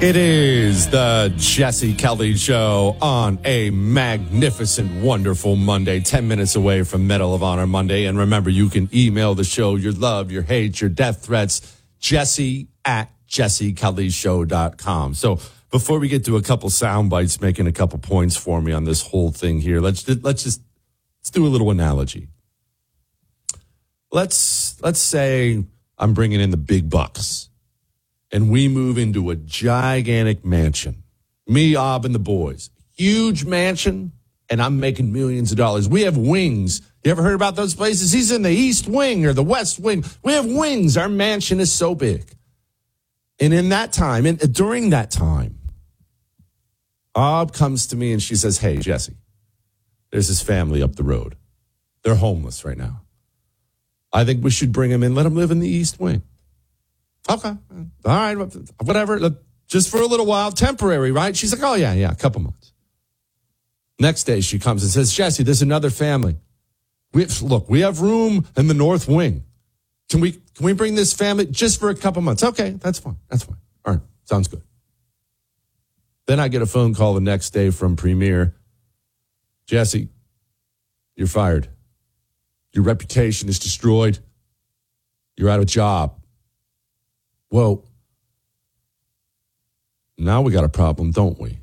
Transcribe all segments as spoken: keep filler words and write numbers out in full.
It is the Jesse Kelly Show on a magnificent, wonderful Monday, ten minutes away from Medal of Honor Monday. And remember, you can email the show your love, your hate, your death threats, Jesse at jesse kelly show dot com. So before we get to a couple sound bites making a couple points for me on this whole thing here, let's let's just let's do a little analogy. Let's let's say I'm bringing in the big bucks. And we move into a gigantic mansion. Me, Ob, and the boys. Huge mansion, and I'm making millions of dollars. We have wings. You ever heard about those places? He's in the East Wing or the West Wing. We have wings. Our mansion is so big. And in that time, and during that time, Ob comes to me and she says, hey, Jesse, there's this family up the road. They're homeless right now. I think we should bring them in, let them live in the East Wing. Okay. All right. Whatever. Just for a little while. Temporary, right? She's like, oh, yeah, yeah, a couple months. Next day, she comes and says, Jesse, there's another family. We, look, we have room in the North Wing. Can we can we bring this family just for a couple months? Okay, that's fine. That's fine. All right. Sounds good. Then I get a phone call the next day from Premier. Jesse, you're fired. Your reputation is destroyed. You're out of a job. Well, now we got a problem, don't we?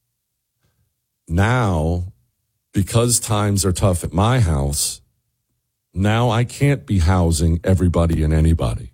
Now, because times are tough at my house, now I can't be housing everybody and anybody.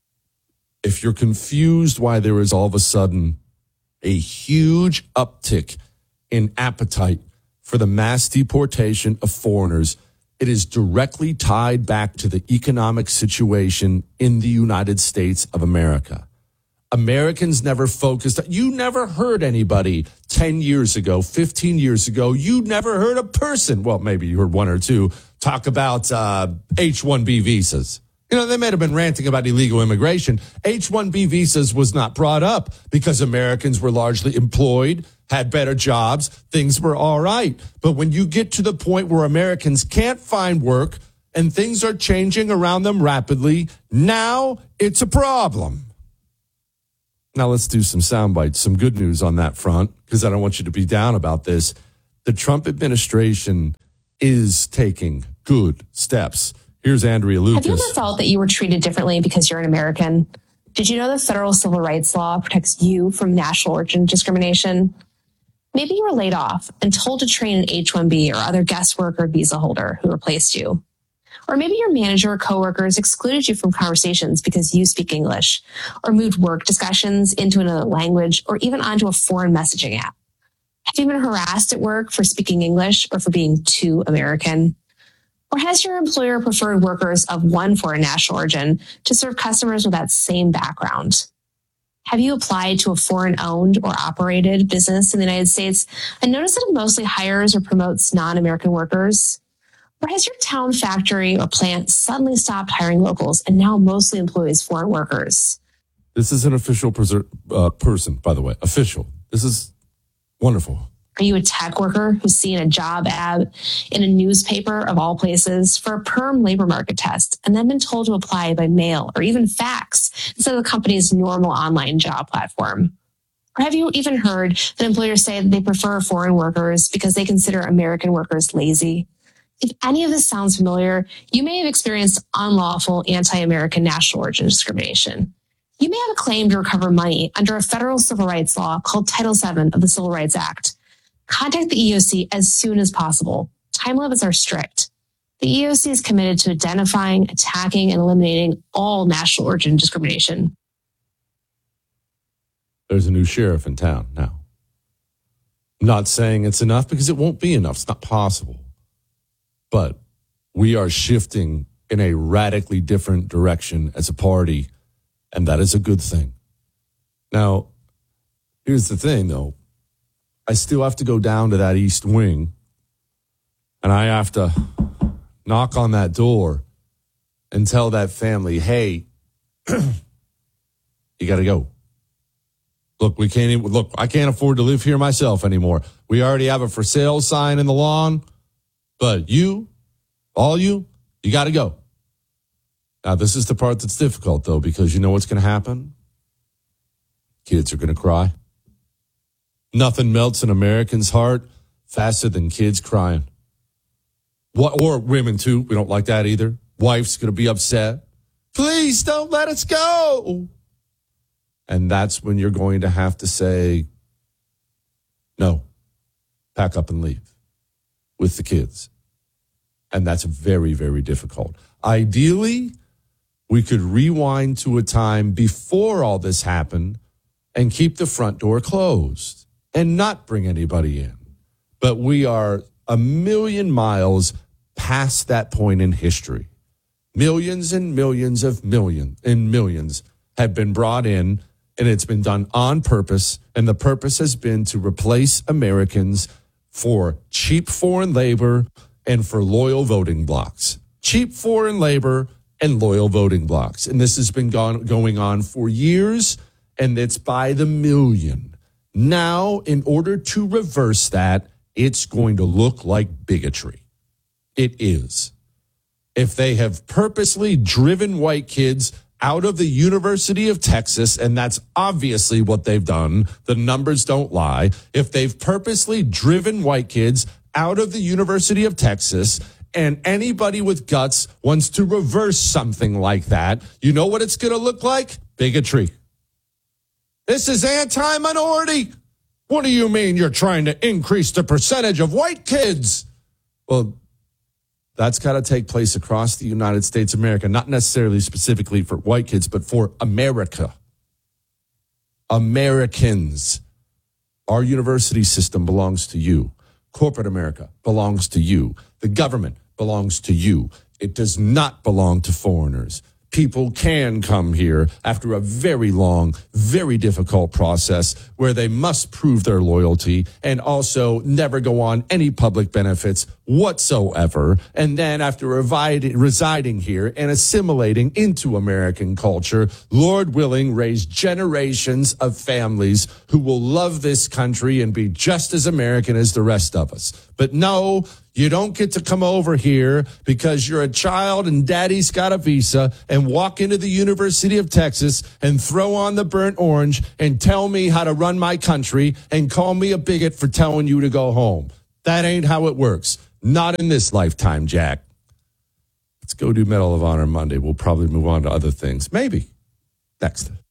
If you're confused why there is all of a sudden a huge uptick in appetite for the mass deportation of foreigners, it is directly tied back to the economic situation in the United States of America. Americans never focused. You never heard anybody ten years ago, fifteen years ago. You never heard a person, well, maybe you heard one or two, talk about uh, H one B visas. You know, they may have been ranting about illegal immigration. H one B visas was not brought up because Americans were largely employed, had better jobs, things were all right. But when you get to the point where Americans can't find work and things are changing around them rapidly, now it's a problem. Now let's do some sound bites, some good news on that front, because I don't want you to be down about this. The Trump administration is taking good steps. Here's Andrea Lucas. Have you ever felt that you were treated differently because you're an American? Did you know the federal civil rights law protects you from national origin discrimination? Maybe you were laid off and told to train an H one B or other guest worker visa holder who replaced you. Or maybe your manager or coworkers excluded you from conversations because you speak English, or moved work discussions into another language, or even onto a foreign messaging app. Have you been harassed at work for speaking English or for being too American? Or has your employer preferred workers of one foreign national origin to serve customers with that same background? Have you applied to a foreign-owned or operated business in the United States and noticed that it mostly hires or promotes non-American workers? Or has your town, factory, or plant suddenly stopped hiring locals and now mostly employs foreign workers? This is an official preser- uh, person, by the way. Official. This is wonderful. Are you a tech worker who's seen a job ad in a newspaper of all places for a perm labor market test and then been told to apply by mail or even fax instead of the company's normal online job platform? Or have you even heard that employers say that they prefer foreign workers because they consider American workers lazy? If any of this sounds familiar, you may have experienced unlawful anti-American national origin discrimination. You may have a claim to recover money under a federal civil rights law called Title seven of the Civil Rights Act. Contact the E E O C as soon as possible. Time limits are strict. The E E O C is committed to identifying, attacking, and eliminating all national origin discrimination. There's a new sheriff in town now. I'm not saying it's enough because it won't be enough. It's not possible. But we are shifting in a radically different direction as a party, and that is a good thing. Now, here's the thing, though. I still have to go down to that East Wing, and I have to knock on that door and tell that family, hey, you got to go. Look, we can't even, look, I can't afford to live here myself anymore. We already have a for sale sign in the lawn, but you, all you, you got to go. Now, this is the part that's difficult, though, because you know what's going to happen? Kids are going to cry. Nothing melts an American's heart faster than kids crying. What, or women, too. We don't like that either. Wife's going to be upset. Please don't let us go. And that's when you're going to have to say, no, pack up and leave with the kids. And that's very, very difficult. Ideally, we could rewind to a time before all this happened and keep the front door closed and not bring anybody in. But we are a million miles past that point in history. Millions and millions of millions and millions have been brought in, and it's been done on purpose. And the purpose has been to replace Americans for cheap foreign labor and for loyal voting blocks. Cheap foreign labor and loyal voting blocks. And this has been gone, going on for years, and it's by the million. Now, in order to reverse that, it's going to look like bigotry. It is. If they have purposely driven white kids out of the University of Texas, and that's obviously what they've done, the numbers don't lie. If they've purposely driven white kids out of the University of Texas, and anybody with guts wants to reverse something like that, you know what it's going to look like? Bigotry. This is anti-minority. What do you mean you're trying to increase the percentage of white kids? Well, that's got to take place across the United States of America, not necessarily specifically for white kids, but for America. Americans. Our university system belongs to you. Corporate America belongs to you. The government belongs to you. It does not belong to foreigners. People can come here after a very long, very difficult process where they must prove their loyalty and also never go on any public benefits whatsoever. And then after residing here and assimilating into American culture, Lord willing, raise generations of families who will love this country and be just as American as the rest of us. But no, you don't get to come over here because you're a child and daddy's got a visa and walk into the University of Texas and throw on the burnt orange and tell me how to run my country and call me a bigot for telling you to go home. That ain't how it works. Not in this lifetime, Jack. Let's go do Medal of Honor Monday. We'll probably move on to other things. Maybe. Next.